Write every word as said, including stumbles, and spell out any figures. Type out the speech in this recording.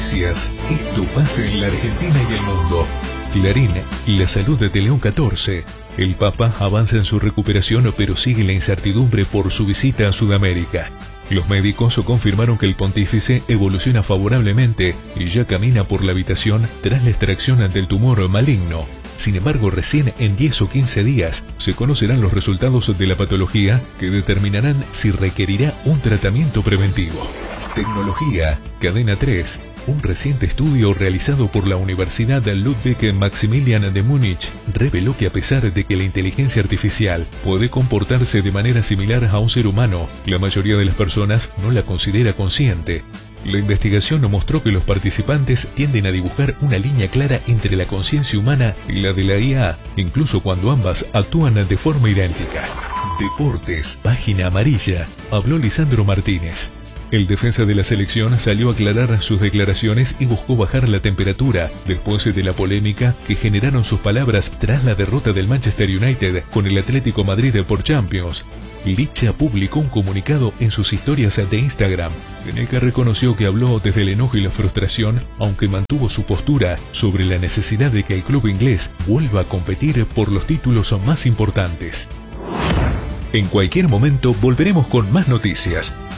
Noticias. Esto pasa en la Argentina y el mundo. Clarín, la salud de León catorce. El Papa avanza en su recuperación, pero sigue la incertidumbre por su visita a Sudamérica. Los médicos confirmaron que el pontífice evoluciona favorablemente y ya camina por la habitación tras la extracción del tumor maligno. Sin embargo, recién en diez o quince días se conocerán los resultados de la patología que determinarán si requerirá un tratamiento preventivo. Tecnología, Cadena tres. Un reciente estudio realizado por la Universidad Ludwig Maximilian de Múnich reveló que a pesar de que la inteligencia artificial puede comportarse de manera similar a un ser humano, la mayoría de las personas no la considera consciente. La investigación mostró que los participantes tienden a dibujar una línea clara entre la conciencia humana y la de la I A, incluso cuando ambas actúan de forma idéntica. Deportes, página amarilla. Habló Lisandro Martínez. El defensa de la selección salió a aclarar sus declaraciones y buscó bajar la temperatura después de la polémica que generaron sus palabras tras la derrota del Manchester United con el Atlético Madrid por Champions. Licha publicó un comunicado en sus historias de Instagram, en el que reconoció que habló desde el enojo y la frustración, aunque mantuvo su postura sobre la necesidad de que el club inglés vuelva a competir por los títulos más importantes. En cualquier momento volveremos con más noticias.